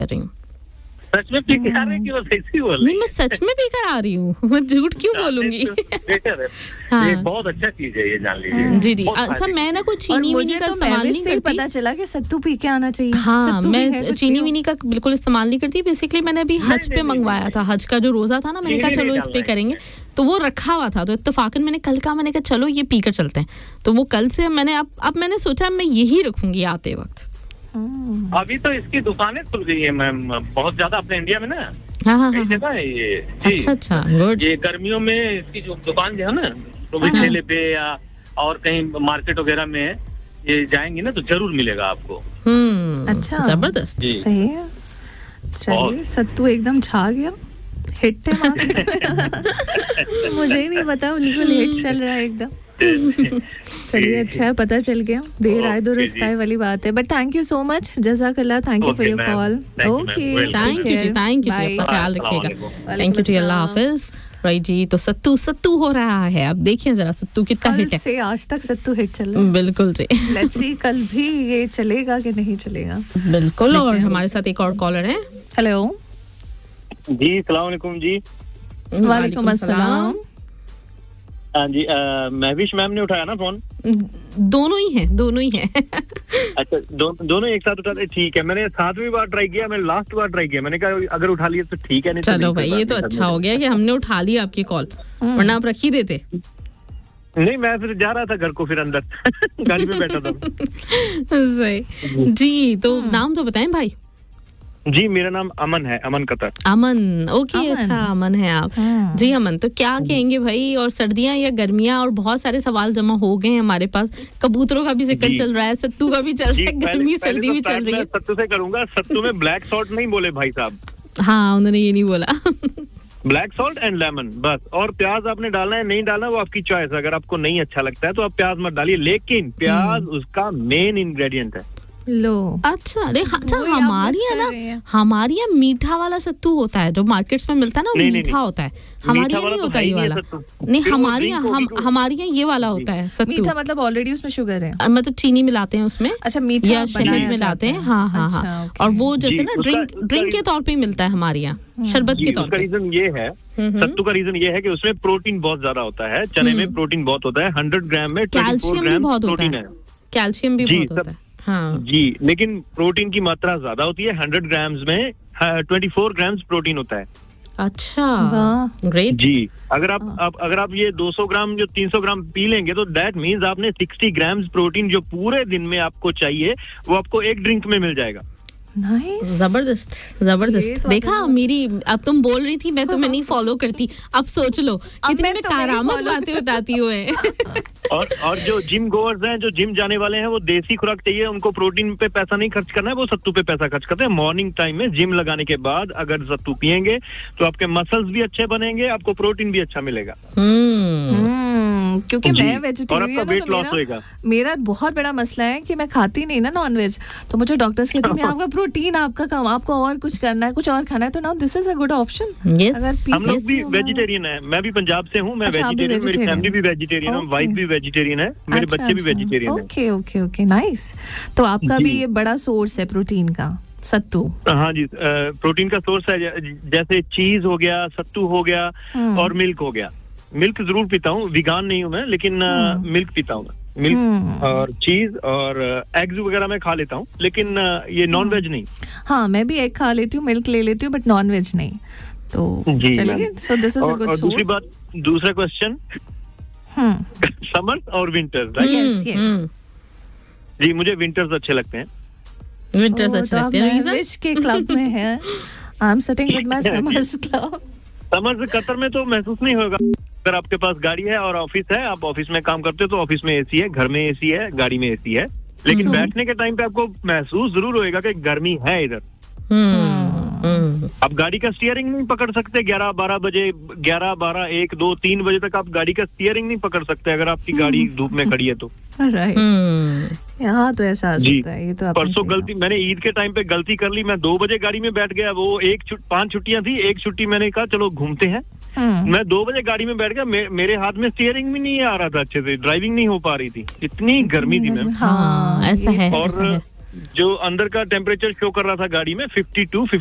रही हूँ। सच में पी के आ रही है कि बस ऐसी बोल रही? नहीं, मैं सच में पी कर आ रही हूँ, मैं झूठ क्यों बोलूंगी। बेटर है। हाँ। ये बहुत अच्छा चीज है, ये जान लीजिए। जी जी। अच्छा, मैं ना कुछ चीनी वीनी का इस्तेमाल नहीं करती। पता चला कि सत्तू पी के आना चाहिए। हाँ, मैं चीनी वीनी का बिल्कुल इस्तेमाल नहीं करती। बेसिकली मैंने अभी हज पे मंगवाया था, हज का जो रोजा था ना, मैंने कहा चलो इस पे करेंगे, तो वो रखा हुआ था, तो इत्तेफाकन मैंने कहा चलो ये पी कर चलते हैं, तो वो कल से मैंने अब मैंने सोचा मैं यही रखूंगी आते वक्त। अभी तो इसकी दुकानें खुल गई है मैम, बहुत ज्यादा अपने इंडिया में ना। हाँ, जगह है ये। अच्छा, गुड। ये गर्मियों में इसकी जो दुकान जो है ना, तो भी ठेले पे या और कहीं मार्केट वगैरह में ये जाएंगे ना तो जरूर मिलेगा आपको। अच्छा, जबरदस्त, सही है। चलिए, सत्तू एकदम छा गया, हिट है मार्केट में। मुझे ही नहीं पता, बिल्कुल हिट चल रहा है एकदम। चलिए, अच्छा है, पता चल गया। देर आए दुरुस्त आए वाली बात है। But thank you so much, जज़ाकल्लाह, thank you for your call. Okay, thank you अपना ख्याल रखिएगा। Thank you ji, Allah Hafiz. Right जी, तो सत्तू हो रहा है। अब देखिए जरा सत्तू कितना हिट है। से आज तक सत्तू हिट चल रहा है। बिल्कुल जी। लेट्स सी कल भी ये चलेगा कि नहीं चलेगा। बिल्कुल। और हमारे साथ एक और कॉलर है। हेलो जी, अस्सलाम वालेकुम जी। वालेकुम अस्सलाम। हाँ जी, महविश मैम ने उठाया ना फोन? दोनों ही हैं। अच्छा, दोनों एक साथ उठाते, ठीक है। मैंने 7वीं बार ट्राई किया, मैंने लास्ट बार ट्राई किया, मैंने कहा अगर उठा लिया तो ठीक है, नहीं चलो भाई, ये तो अच्छा हो गया कि हमने उठा लिया आपकी कॉल, वरना आप रख ही देते। नहीं, मैं फिर जा रहा था घर को, फिर अंदर गाड़ी में बैठा था। सही जी। तो नाम तो बताएं भाई। जी, मेरा नाम अमन है, अमन कतर। अमन, ओके, अच्छा, अमन है आप। जी अमन, तो क्या कहेंगे भाई, और सर्दियां या गर्मियां, और बहुत सारे सवाल जमा हो गए हैं हमारे पास। कबूतरों का भी जिक्र चल रहा है, सत्तू का भी चल रहा है, गर्मी सर्दी भी चल रही है। सत्तू से करूंगा। सत्तू में ब्लैक सॉल्ट नहीं बोले भाई साहब। हाँ, उन्होंने ये नहीं बोला। ब्लैक सॉल्ट एंड लेमन बस। और प्याज आपने डालना है, नहीं डालना वो आपकी चॉइस। अगर आपको नहीं अच्छा लगता है तो आप प्याज मत डालिए, लेकिन प्याज उसका मेन इंग्रेडिएंट है। लो, अच्छा, हमारे यहाँ मीठा वाला सत्तू होता है जो मार्केट्स में मिलता है ना, वो मीठा होता है। हमारे यहाँ नहीं होता ये वाला। नहीं, हमारे यहाँ ये वाला होता है सत्तू। मीठा मतलब ऑलरेडी उसमें शुगर है, मतलब चीनी मिलाते हैं उसमें। अच्छा, मीठा या शहद मिलाते हैं। हाँ। और वो जैसे ना ड्रिंक के तौर पे मिलता है हमारे यहाँ, शरबत के तौर पे। रीजन ये है, सत्तू का रीजन ये है कि उसमें प्रोटीन बहुत ज्यादा होता है। चने में प्रोटीन बहुत होता है। 100 ग्राम में 24 ग्राम प्रोटीन है। कैल्शियम भी बहुत होता है। हाँ जी, लेकिन प्रोटीन की मात्रा ज्यादा होती है। 100 ग्राम्स में 24 ग्राम्स प्रोटीन होता है। अच्छा, ग्रेट जी। अगर आप ये 200 ग्राम जो 300 ग्राम पी लेंगे तो दैट मीन्स आपने 60 ग्राम्स प्रोटीन जो पूरे दिन में आपको चाहिए वो आपको एक ड्रिंक में मिल जाएगा। Nice. जबरदस्त। देखा, मेरी अब तुम बोल रही थी, मैं तुम्हें नहीं फॉलो करती। अब सोच लो कितनी मैं करामत बातें बताती हूँ। और जो जिम गोअर्स हैं, जो जिम जाने वाले हैं, वो देसी खुराक चाहिए, उनको प्रोटीन पे पैसा नहीं खर्च करना है, वो सत्तू पे पैसा खर्च करते हैं। मॉर्निंग टाइम में जिम लगाने के बाद अगर सत्तू पियेंगे तो आपके मसल्स भी अच्छे बनेंगे, आपको प्रोटीन भी अच्छा मिलेगा। क्योंकि मैं वेजिटेरियन हूँ, तो मेरा बहुत बड़ा मसला है कि मैं खाती नहीं ना नॉनवेज, तो मुझे डॉक्टर्स कहते हैं आपका प्रोटीन, आपका काम, आपको और कुछ करना है, कुछ और खाना है, तो now this is a good option. हम लोग भी वेजिटेरियन है, मैं भी पंजाब से हूँ, मैं वेजिटेरियन, मेरी फैमिली भी वेजिटेरियन है, वाइफ भी वेजिटेरियन है, मेरे बच्चे भी वेजिटेरियन है। Okay, nice. तो आपका भी ये बड़ा सोर्स है प्रोटीन का, सत्तू? हाँ जी, प्रोटीन का सोर्स है। जैसे चीज हो गया, सत्तू हो गया और मिल्क हो गया। मिल्क जरूर पीता हूँ, वीगान नहीं हूँ मैं, लेकिन मिल्क पीता हूँ। मिल्क और चीज और एग्स वगैरह मैं खा लेता हूँ, लेकिन ये नॉन वेज नहीं। हाँ, मैं भी एग खा लेती हूँ, मिल्क ले लेती हूँ, बट नॉन वेज नहीं। तो चलिए, so this is a good source. दूसरी बात, दूसरा क्वेश्चन, समर्स और विंटर्स, राइट? यस। जी, मुझे विंटर्स अच्छे लगते हैं। विंटर्स अच्छे लगते हैं, रीजन विच के क्लब में है। I am sitting with my summers club. Summers Qatar में तो महसूस नहीं होगा। अगर आपके पास गाड़ी है और ऑफिस है, आप ऑफिस में काम करते हो तो ऑफिस में एसी है, घर में एसी है, गाड़ी में एसी है, लेकिन बैठने के टाइम पे आपको महसूस जरूर होएगा कि गर्मी है इधर। आप गाड़ी का स्टीयरिंग नहीं पकड़ सकते 11, 12 बजे, 11, 12, 1, 2, 3 बजे तक आप गाड़ी का स्टीयरिंग नहीं पकड़ सकते अगर आपकी गाड़ी धूप में खड़ी है तो। राइट, यहाँ तो ऐसा सकता है। ये तो परसों गलती, मैंने ईद के टाइम पे गलती कर ली, मैं 2 बजे गाड़ी में बैठ गया। वो 5 छुट्टियां थी, एक छुट्टी मैंने कहा चलो घूमते हैं, मैं 2 बजे गाड़ी में बैठ गया, मेरे हाथ में स्टीयरिंग भी नहीं आ रहा था अच्छे से, ड्राइविंग नहीं हो पा रही थी, इतनी गर्मी थी मैम। हाँ, ऐसा है। जो अंदर का टेम्परेचर शो कर रहा था गाड़ी में 52